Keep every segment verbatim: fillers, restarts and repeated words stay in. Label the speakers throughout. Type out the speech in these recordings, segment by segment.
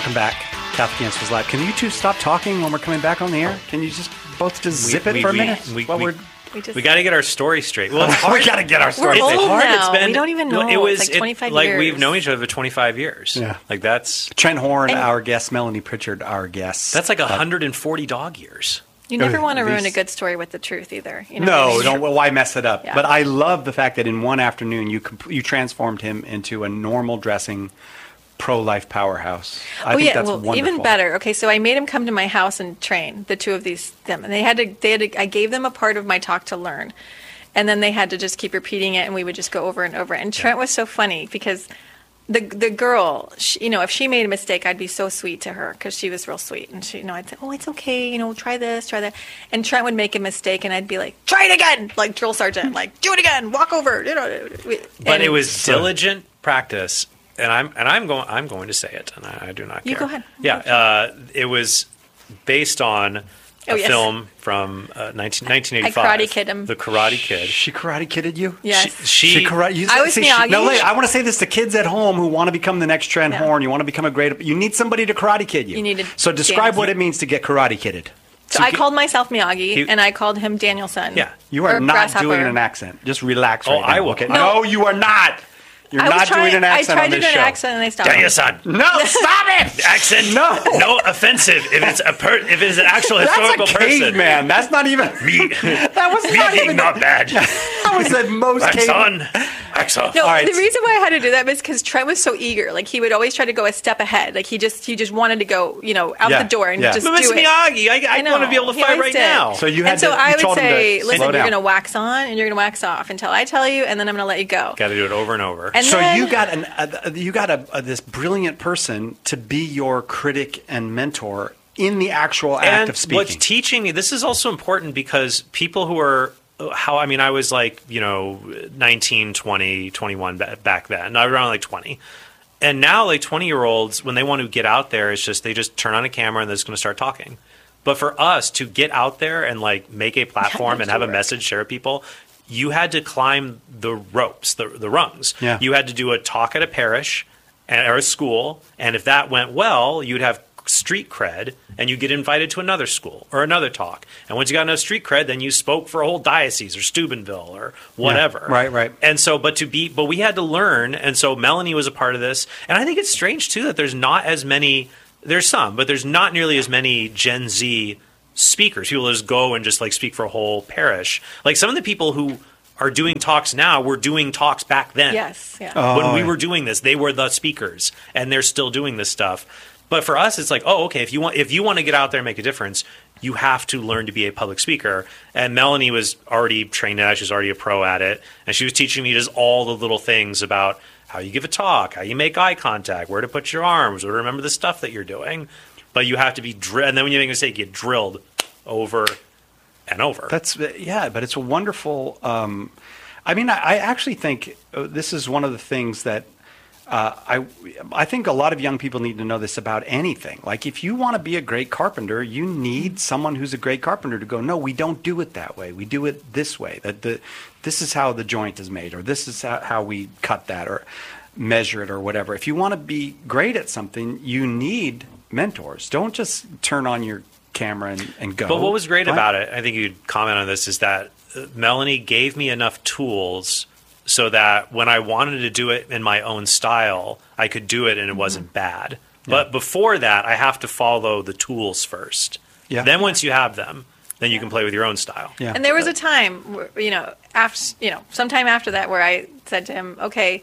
Speaker 1: Welcome back. Catholic Answers Live. Can you two stop talking when we're coming back on the air? Can you just both just
Speaker 2: We-
Speaker 1: zip it
Speaker 2: we-
Speaker 1: for a
Speaker 2: we-
Speaker 1: minute?
Speaker 2: we-
Speaker 1: While
Speaker 2: we-
Speaker 1: we're
Speaker 3: We, just,
Speaker 2: We got to get our story straight. Well, it's hard.
Speaker 1: we got to get our
Speaker 3: we're
Speaker 1: story.
Speaker 3: old
Speaker 2: It's hard.
Speaker 3: now.
Speaker 2: It's been.
Speaker 3: We don't even know.
Speaker 2: It was
Speaker 3: it's like twenty-five
Speaker 2: it, like
Speaker 3: years.
Speaker 2: we've known each other for twenty-five years.
Speaker 1: Yeah.
Speaker 2: Like that's
Speaker 1: Trent Horn,
Speaker 3: And-
Speaker 1: our guest. Melanie Pritchard, our guest.
Speaker 2: that's like one hundred forty dog years.
Speaker 3: You never
Speaker 1: Uh,
Speaker 3: want to ruin a
Speaker 1: these-
Speaker 3: good story with the truth either. You know what I
Speaker 1: No,
Speaker 3: mean?
Speaker 1: don't. Well, why mess it up?
Speaker 3: Yeah.
Speaker 1: But I love the fact that in one afternoon you comp- you transformed him into a normal dressing, pro-life powerhouse. I
Speaker 3: oh
Speaker 1: think
Speaker 3: yeah,
Speaker 1: that's
Speaker 3: well,
Speaker 1: wonderful.
Speaker 3: even better. Okay, so I made him come to my house and train the two of these them, and they had to. They had to. I gave them a part of my talk to learn, and then they had to just keep repeating it, and we would just go over and over. And Trent was so funny because the the girl, she, you know, if she made a mistake, I'd be so sweet to her because she was real sweet, and she, you know, I'd say, "Oh, it's okay, you know, try this, try that," and Trent would make a mistake, and I'd be like, "Try it again," like drill sergeant, like, "Do it again, walk over," you know.
Speaker 2: But
Speaker 3: And
Speaker 2: it was diligent practice, and I'm and I'm going I'm going to say it, and I, I do not care.
Speaker 3: You go ahead.
Speaker 2: Yeah, uh, it was based on a
Speaker 3: Oh, yes.
Speaker 2: film from uh, nineteen, nineteen eighty-five.
Speaker 3: I Karate Kid him.
Speaker 2: The Karate Kid.
Speaker 1: She karate kidded you.
Speaker 3: Yes.
Speaker 2: She,
Speaker 1: She karate. You,
Speaker 3: I was
Speaker 1: see, she-
Speaker 3: Miyagi.
Speaker 1: No, wait. I want to say this to kids at home who want to become the next Trent
Speaker 3: Yeah.
Speaker 1: Horn. You want to become a great. You need somebody to karate kid you.
Speaker 3: You need to
Speaker 1: So describe
Speaker 3: dance.
Speaker 1: what it means to get karate kidded.
Speaker 3: So I called myself Miyagi,
Speaker 2: He-
Speaker 3: and I called him Danielson.
Speaker 2: Yeah.
Speaker 1: You are
Speaker 3: or
Speaker 1: not
Speaker 3: Grasshopper.
Speaker 1: doing an accent. Just relax.
Speaker 2: Oh,
Speaker 1: right
Speaker 2: I
Speaker 1: now,
Speaker 2: will.
Speaker 1: Okay?
Speaker 2: No.
Speaker 1: No, you are not. You're
Speaker 3: I was
Speaker 1: not
Speaker 3: trying,
Speaker 1: doing an accent
Speaker 3: I tried
Speaker 1: on
Speaker 3: to
Speaker 1: this
Speaker 3: do an
Speaker 1: show.
Speaker 3: accent, and they stopped.
Speaker 2: Daniel
Speaker 3: me.
Speaker 2: son.
Speaker 1: No, stop it.
Speaker 2: Accent.
Speaker 1: No.
Speaker 2: No offensive. If it's a per, if it's an actual
Speaker 1: That's
Speaker 2: historical
Speaker 1: a
Speaker 2: person.
Speaker 1: caveman. That's not even.
Speaker 2: Me,
Speaker 1: That was
Speaker 2: me
Speaker 1: not
Speaker 2: being
Speaker 1: even.
Speaker 2: not bad.
Speaker 1: That was the most
Speaker 2: Wax
Speaker 1: caveman.
Speaker 2: on, wax off.
Speaker 3: No,
Speaker 1: All right.
Speaker 3: the reason why I had to do that was because Trent was so eager. Like he would always try to go a step ahead. Like he just he just wanted to go, you know, out
Speaker 1: Yeah,
Speaker 3: the door and
Speaker 1: yeah.
Speaker 3: just
Speaker 2: But
Speaker 3: do
Speaker 2: Miss
Speaker 3: it.
Speaker 2: Miyagi, I, I,
Speaker 3: I know.
Speaker 2: want to be able to
Speaker 3: He
Speaker 2: fight
Speaker 3: always
Speaker 2: right
Speaker 3: did.
Speaker 2: now.
Speaker 1: So you had
Speaker 3: And so
Speaker 1: to.
Speaker 3: I
Speaker 1: you
Speaker 3: would
Speaker 1: told him
Speaker 3: say,
Speaker 1: to
Speaker 3: listen,
Speaker 1: slow
Speaker 3: you're
Speaker 1: down.
Speaker 3: going to wax on and you're going to wax off until I tell you, and then I'm going to let you go.
Speaker 2: Got to do it over and over.
Speaker 3: And
Speaker 1: So
Speaker 3: then,
Speaker 1: you got an uh, you got a, a this brilliant person to be your critic and mentor in the actual act
Speaker 2: and
Speaker 1: of speaking.
Speaker 2: what's teaching me, this is also important because people who are, how, I mean, I was like, you know, nineteen, twenty, twenty-one ba- back then. I was around like twenty. And now like twenty year olds, when they want to get out there, it's just, they just turn on a camera and they're just going to start talking. But for us to get out there and like make a platform and have a
Speaker 3: work.
Speaker 2: message, share with people, you had to climb the ropes, the, the rungs.
Speaker 1: Yeah.
Speaker 2: You had to do a talk at a parish and- or a school. And if that went well, you'd have street cred and you get invited to another school or another talk. And once you got enough street cred, then you spoke for a whole diocese or Steubenville or whatever.
Speaker 1: Yeah, right, right.
Speaker 2: And so, but to be, but we had to learn. And so Melanie was a part of this. And I think it's strange too that there's not as many, there's some, but there's not nearly as many Gen Z speakers. People just go and just like speak for a whole parish. Like some of the people who are doing talks now were doing talks back then.
Speaker 3: yes, yeah.
Speaker 1: Oh,
Speaker 2: When we
Speaker 1: yeah.
Speaker 2: were doing this, they were the speakers and they're still doing this stuff. But for us, it's like, oh, okay, if you want if you want to get out there and make a difference, you have to learn to be a public speaker. And Melanie was already trained in that. She was already a pro at it. And she was teaching me just all the little things about how you give a talk, how you make eye contact, where to put your arms, where to remember the stuff that you're doing. But you have to be drilled. And then when you make a mistake, you get drilled over and over.
Speaker 1: That's yeah, but it's a wonderful. Um, I mean, I, I actually think uh, this is one of the things that uh, I I think a lot of young people need to know this about anything. Like, if you want to be a great carpenter, you need someone who's a great carpenter to go, no, we don't do it that way. We do it this way. That the this is how the joint is made, or this is how, how we cut that, or measure it, or whatever. If you want to be great at something, you need mentors. Don't just turn on your camera and, and go.
Speaker 2: But what was great
Speaker 1: Right?
Speaker 2: about it, I think you'd comment on this, is that uh, Melanie gave me enough tools so that when I wanted to do it in my own style, I could do it and it wasn't bad. But before that, I have to follow the tools first.
Speaker 1: Yeah.
Speaker 2: Then once you have them, then you can play with your own style.
Speaker 1: Yeah.
Speaker 3: And there was a time, where, you know, after you know, sometime after that, where I said to him, "Okay,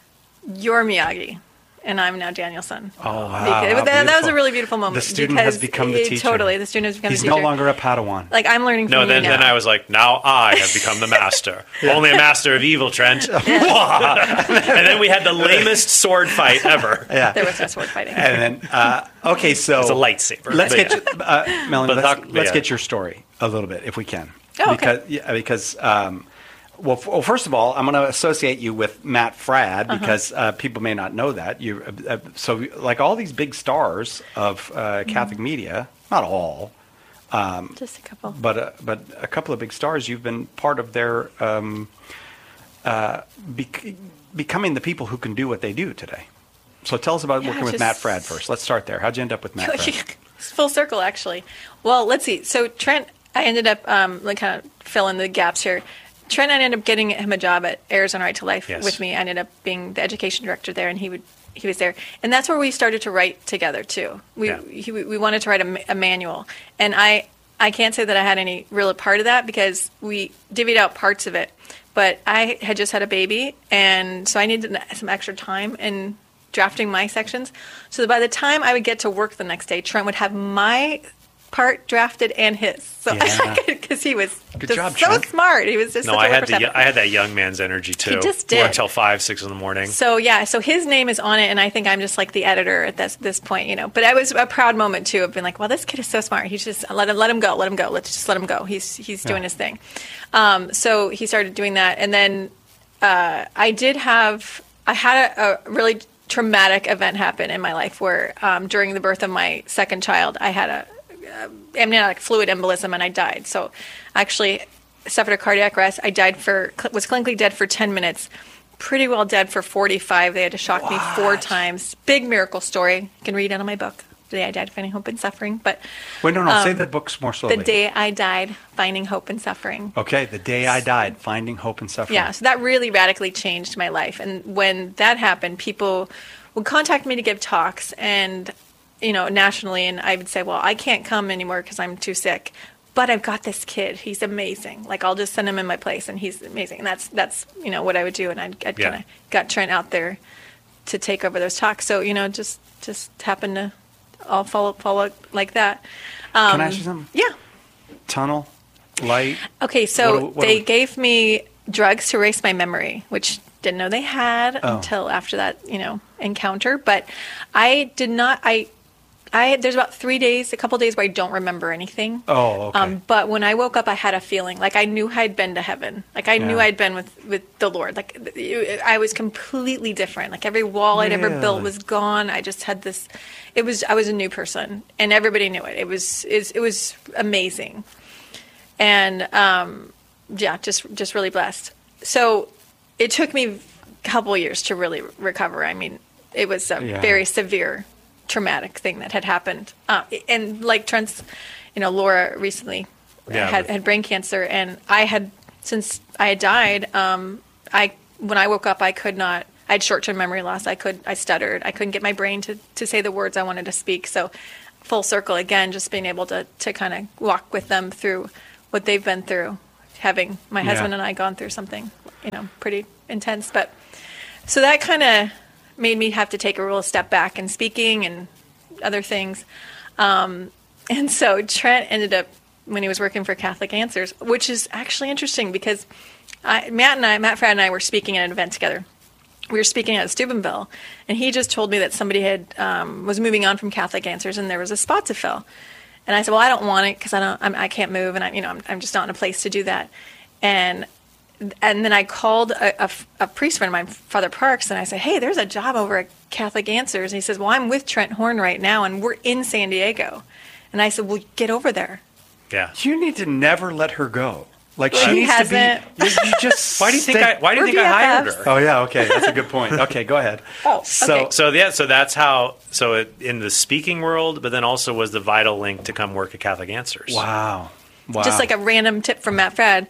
Speaker 3: you're Miyagi, and I'm now Danielson."
Speaker 1: Oh, wow.
Speaker 3: Because-
Speaker 1: how
Speaker 3: that, that was a
Speaker 1: beautiful.
Speaker 3: really beautiful moment.
Speaker 1: The student has
Speaker 3: because
Speaker 1: become the
Speaker 3: he-
Speaker 1: teacher.
Speaker 3: Totally, the student has become
Speaker 1: He's
Speaker 3: the teacher.
Speaker 1: no longer a Padawan.
Speaker 3: Like I'm learning from
Speaker 2: No,
Speaker 3: you
Speaker 2: then,
Speaker 3: now.
Speaker 2: then I was like, now I have become the master. Only a master of evil, Trent. and then we had the lamest sword fight ever.
Speaker 1: Yeah.
Speaker 3: There was no sword fighting.
Speaker 1: And then, uh, okay, so
Speaker 2: It's a lightsaber.
Speaker 1: Let's
Speaker 2: But
Speaker 1: get
Speaker 2: yeah.
Speaker 1: you, uh, Melanie.
Speaker 2: But
Speaker 1: Let's,
Speaker 2: talk-
Speaker 1: let's
Speaker 2: yeah.
Speaker 1: get your story a little bit, if we can.
Speaker 3: Oh, okay.
Speaker 1: because yeah, because um, well, f- well, first of all, I'm going to associate you with Matt Fradd
Speaker 3: Uh-huh.
Speaker 1: because uh, people may not know that. You uh, uh, so like all these big stars of uh, Catholic
Speaker 3: Mm-hmm.
Speaker 1: media, not all,
Speaker 3: Just a couple.
Speaker 1: but uh, but a couple of big stars. You've been part of their um, uh, bec- becoming the people who can do what they do today. So tell us about
Speaker 3: Yeah,
Speaker 1: working with
Speaker 3: just-
Speaker 1: Matt Fradd first. Let's start there. How'd you end up with Matt Fradd?
Speaker 3: It's full circle, actually. Well, let's see. So Trent, I ended up um, like kind of fill in the gaps here. Trent, I ended up getting him a job at Arizona Right to Life
Speaker 2: Yes.
Speaker 3: with me. I ended up being the education director there, and he would he was there, and that's where we started to write together too. We
Speaker 2: Yeah.
Speaker 3: he, we wanted to write a, ma- a manual, and I I can't say that I had any real part of that because we divvied out parts of it. But I had just had a baby, and so I needed some extra time in drafting my sections. So that by the time I would get to work the next day, Trent would have my part drafted and his. So
Speaker 1: Yeah.
Speaker 3: because he was
Speaker 1: Good
Speaker 3: just
Speaker 1: job,
Speaker 3: so
Speaker 1: Trent.
Speaker 3: smart. He was just
Speaker 2: No,
Speaker 3: such a
Speaker 2: I had
Speaker 3: worker
Speaker 2: the
Speaker 3: sap.
Speaker 2: I had that young man's energy too.
Speaker 3: just
Speaker 2: Worked
Speaker 3: did.
Speaker 2: till five, six in the morning.
Speaker 3: So yeah, so his name is on it, and I think I'm just like the editor at this this point, you know. But I was a proud moment too of being like, "Well, this kid is so smart. He's just let him let him go, let him go. Let's just let him go. He's he's doing
Speaker 1: Yeah.
Speaker 3: his thing." Um, so he started doing that, and then uh, I did have I had a, a really traumatic event happen in my life where um, during the birth of my second child, I had a uh, amniotic fluid embolism and I died. So I actually suffered a cardiac arrest. I died for was clinically dead for ten minutes. Pretty well dead for forty-five. They had to shock me four times. Big miracle story. You can read it on my book. The Day I Died, Finding Hope and Suffering. But
Speaker 1: Wait, no, no.
Speaker 3: um,
Speaker 1: say the books more slowly.
Speaker 3: The Day I Died, Finding Hope and Suffering.
Speaker 1: Okay, The Day I Died, Finding Hope and Suffering.
Speaker 3: Yeah, so that really radically changed my life. And when that happened, people would contact me to give talks and, you know, nationally. And I would say, well, I can't come anymore because I'm too sick. But I've got this kid. He's amazing. Like, I'll just send him in my place and he's amazing. And that's, that's you know, what I would do. And I'd, I'd
Speaker 2: Yeah.
Speaker 3: kind of got Trent out there to take over those talks. So, you know, just, just happened to all follow, follow like that. Um,
Speaker 1: Can I ask you something?
Speaker 3: Yeah.
Speaker 1: Tunnel, light.
Speaker 3: Okay, so
Speaker 1: What do- what do
Speaker 3: they
Speaker 1: we-
Speaker 3: gave me drugs to erase my memory, which didn't know they had
Speaker 1: Oh.
Speaker 3: until after that, you know, encounter. But I did not. I, I there's about three days, a couple days where I don't remember anything.
Speaker 1: Oh, okay.
Speaker 3: Um, but when I woke up, I had a feeling like I knew I'd been to heaven. Like I knew
Speaker 1: Yeah.
Speaker 3: I'd been with with the Lord. Like I was completely different. Like every wall I'd ever built
Speaker 1: Really?
Speaker 3: was gone. I just had this. It was I was a new person, and everybody knew it. It was it, it was amazing. And um, yeah, just just really blessed. So it took me a couple years to really recover. I mean, it was a
Speaker 1: Yeah.
Speaker 3: very severe, traumatic thing that had happened. Uh, and like Trent's, you know, Laura recently
Speaker 2: Yeah,
Speaker 3: had,
Speaker 2: but-
Speaker 3: had brain cancer, and I had since I had died. Um, I when I woke up, I could not. I had short-term memory loss. I could. I stuttered. I couldn't get my brain to to say the words I wanted to speak. So, full circle again, just being able to to kind of walk with them through what they've been through, having my husband
Speaker 1: Yeah.
Speaker 3: and I gone through something, you know, pretty intense. But so that kind of made me have to take a real step back in speaking and other things. Um, and so Trent ended up, when he was working for Catholic Answers, which is actually interesting because I, Matt and I, Matt Fradd and I were speaking at an event together. We were speaking at Steubenville, and he just told me that somebody had um, was moving on from Catholic Answers, and there was a spot to fill. And I said, well, I don't want it because I don't, I'm, I can't move, and I, you know, I'm, I'm just not in a place to do that. And and then I called a, a, a priest friend of mine, Father Parks, and I said, hey, there's a job over at Catholic Answers. And he says, well, I'm with Trent Horn right now, and we're in San Diego. And I said, well, get over there.
Speaker 2: Yeah.
Speaker 1: You need to never let her go. Like
Speaker 3: Well,
Speaker 1: she
Speaker 3: he
Speaker 1: needs
Speaker 3: hasn't.
Speaker 1: to be. You, you just.
Speaker 2: Why do you think
Speaker 1: stay-
Speaker 2: I? Why do you
Speaker 3: We're
Speaker 2: think I hired
Speaker 3: B F Fs.
Speaker 2: her?
Speaker 1: Oh yeah. Okay, that's a good point. Okay, go ahead.
Speaker 3: Oh,
Speaker 1: So
Speaker 3: okay.
Speaker 2: So yeah, so that's how. So it, in the speaking world, but then also was the vital link to come work at Catholic Answers.
Speaker 1: wow, wow.
Speaker 3: Just like a random tip from Matt Fradd.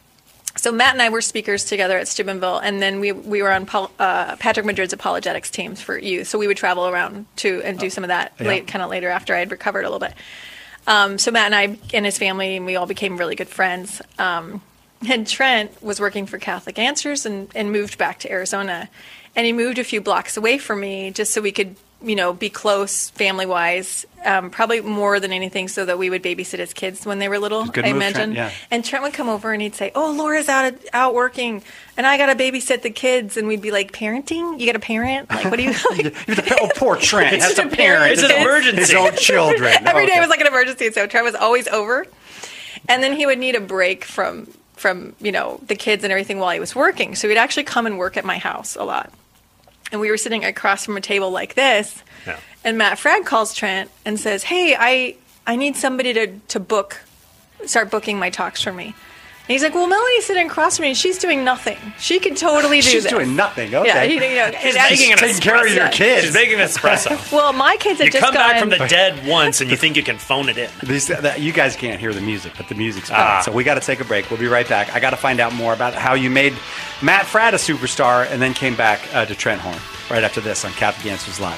Speaker 3: So Matt and I were speakers together at Steubenville, and then we we were on Paul, uh, Patrick Madrid's apologetics teams for youth. So we would travel around to and do some of that
Speaker 1: Yeah.
Speaker 3: late, kind of later after I had recovered a little bit. Um, so Matt and I and his family, and we all became really good friends. Um, and Trent was working for Catholic Answers and, and moved back to Arizona, and he moved a few blocks away from me just so we could, you know, be close family wise. Um, probably more than anything, so that we would babysit his kids when they were little.
Speaker 1: Good
Speaker 3: I
Speaker 1: move,
Speaker 3: imagine.
Speaker 1: Trent, yeah.
Speaker 3: And Trent would come over and he'd say, "Oh, Laura's out out working, and I got to babysit the kids." And we'd be like, "Parenting? You got a parent? Like, what do you?" Like,
Speaker 1: oh, poor Trent. He has to
Speaker 3: It's a
Speaker 1: parent
Speaker 3: It's
Speaker 2: an
Speaker 1: his own-
Speaker 2: emergency.
Speaker 1: His own children.
Speaker 3: Every day
Speaker 1: Okay.
Speaker 3: was like an emergency, so Trent was always over. And then he would need a break from from you know the kids and everything while he was working. So he'd actually come and work at my house a lot. And we were sitting across from a table like this.
Speaker 2: Yeah.
Speaker 3: And Matt Fradd calls Trent and says, "Hey, I I need somebody to to book, start booking my talks for me." And he's like, well, Melanie's sitting across from me, and she's doing nothing. She could totally do
Speaker 1: She's
Speaker 3: this.
Speaker 1: doing nothing. Okay.
Speaker 3: Yeah, he, you know,
Speaker 2: She's
Speaker 3: and
Speaker 2: making an
Speaker 1: taking care of your
Speaker 2: espresso.
Speaker 1: kids.
Speaker 2: She's making an espresso.
Speaker 3: well, my kids have
Speaker 2: You
Speaker 3: just
Speaker 2: come
Speaker 3: gone.
Speaker 2: back from the dead once, and you think you can phone it in.
Speaker 1: These, that, you guys can't hear the music, but the music's playing.
Speaker 2: Ah.
Speaker 1: So we got to take a break. We'll be right back. I got to find out more about how you made Matt Fradd a superstar and then came back uh, to Trent Horn right after this on Catholic Answers Live.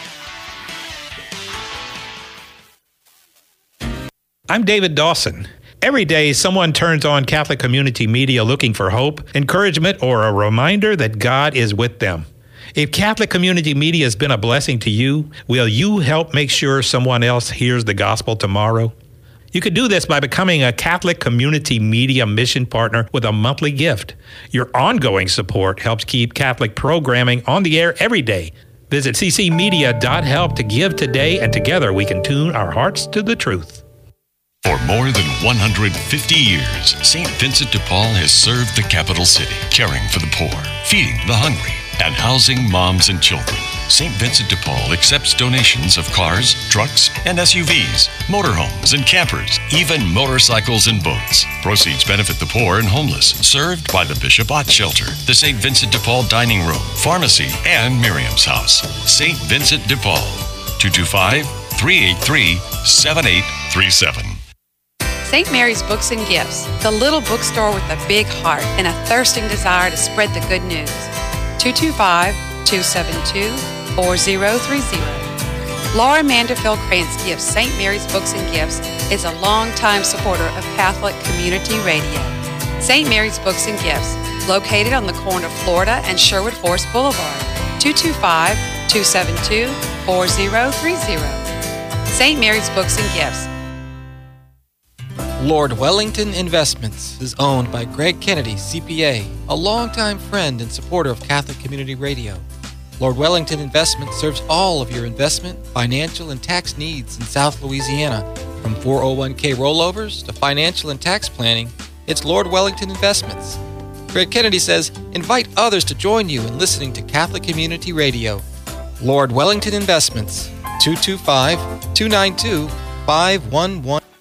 Speaker 4: I'm David Dawson. Every day, someone turns on Catholic Community Media looking for hope, encouragement, or a reminder that God is with them. If Catholic Community Media has been a blessing to you, will you help make sure someone else hears the gospel tomorrow? You could do this by becoming a Catholic Community Media mission partner with a monthly gift. Your ongoing support helps keep Catholic programming on the air every day. Visit c c media dot help to give today, and together we can tune our hearts to the truth.
Speaker 5: For more than one hundred fifty years, Saint Vincent de Paul has served the capital city, caring for the poor, feeding the hungry, and housing moms and children. Saint Vincent de Paul accepts donations of cars, trucks, and S U Vs, motorhomes and campers, even motorcycles and boats. Proceeds benefit the poor and homeless, served by the Bishop Ott Shelter, the Saint Vincent de Paul Dining Room, Pharmacy, and Miriam's House. Saint Vincent de Paul, two two five, three eight three, seven eight three seven.
Speaker 6: Saint Mary's Books and Gifts, the little bookstore with a big heart and a thirsting desire to spread the good news. two two five, two seven two, four zero three zero. Laura Manderfield Krantz Gifts Saint Mary's Books and Gifts is a longtime supporter of Catholic Community Radio. Saint Mary's Books and Gifts, located on the corner of Florida and Sherwood Forest Boulevard, two two five, two seven two, four zero three zero. Saint Mary's Books and Gifts.
Speaker 7: Lord Wellington Investments is owned by Greg Kennedy, C P A, a longtime friend and supporter of Catholic Community Radio. Lord Wellington Investments serves all of your investment, financial, and tax needs in South Louisiana. From four oh one k rollovers to financial and tax planning, it's Lord Wellington Investments. Greg Kennedy says, invite others to join you in listening to Catholic Community Radio. Lord Wellington Investments, two two five, two nine two, five one one.